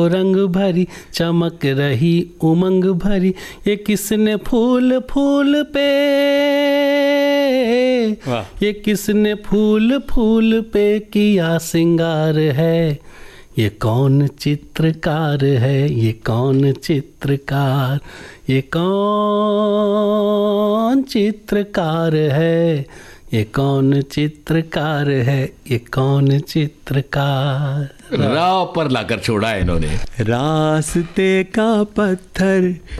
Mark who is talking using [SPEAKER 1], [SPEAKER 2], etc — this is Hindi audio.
[SPEAKER 1] रंग भरी चमक रही उमंग भरी, ये किसने फूल फूल पे, ये किसने फूल फूल पे किया सिंगार है, ये कौन चित्रकार है, ये कौन चित्रकार, ये कौन चित्रकार है, ये कौन चित्रकार है, ये कौन चित्रकार।
[SPEAKER 2] राह पर लाकर छोड़ा है इन्होंने।
[SPEAKER 3] रास्ते का पत्थर